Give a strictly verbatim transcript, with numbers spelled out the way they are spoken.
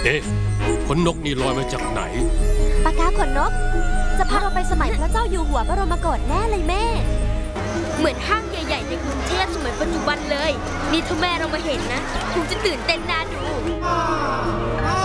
อ๊ะขนนกนี่ลอยมาจากไหนปากกาขนนกจะพาเราไปสมัยพระเจ้าอยู่หัวบรมโกศแน่เลยแม่เหมือนห้างใหญ่ๆในกรุงเทพสมัยปัจจุบันเลยนี่ถ้าแม่เรามาเห็นนะคงจะตื่นเต้นน่าดู